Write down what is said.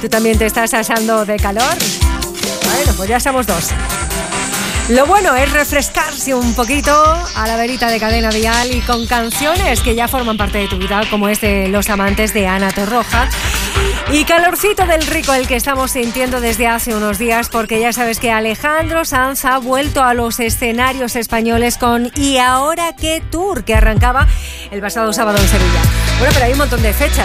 ¿Tú también te estás asando de calor? Bueno, pues ya somos dos. Lo bueno es refrescarse un poquito a la verita de Cadena Dial y con canciones que ya forman parte de tu vida, como es de Los Amantes de Ana Torroja. Y calorcito del rico el que estamos sintiendo desde hace unos días, porque ya sabes que Alejandro Sanz ha vuelto a los escenarios españoles con ¿Y ahora qué tour?, que arrancaba el pasado sábado en Sevilla. Bueno, pero hay un montón de fechas.